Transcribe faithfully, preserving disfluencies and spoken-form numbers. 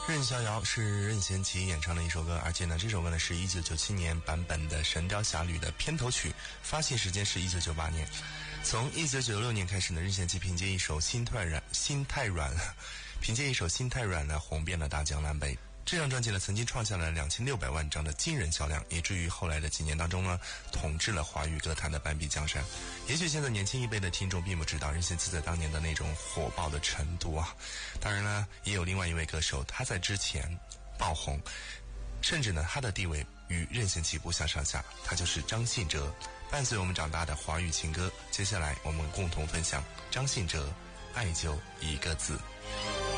任逍遥是任贤齐演唱的一首歌，而且呢，这首歌呢是一九九七年版本的《神雕侠侣》的片头曲，发行时间是一九九八年。从一九九六年开始呢，任贤齐凭借一首《心太软》，心太软，凭借一首《心太软》呢红遍了大江南北。这张专辑呢，曾经创下了两千六百万张的惊人销量，以至于后来的几年当中呢，统治了华语歌坛的半壁江山。也许现在年轻一辈的听众并不知道任贤齐在当年的那种火爆的程度啊。当然呢，也有另外一位歌手，他在之前爆红，甚至呢，他的地位与任贤齐不相上下，他就是张信哲。伴随我们长大的华语情歌，接下来我们共同分享张信哲《爱就一个字》。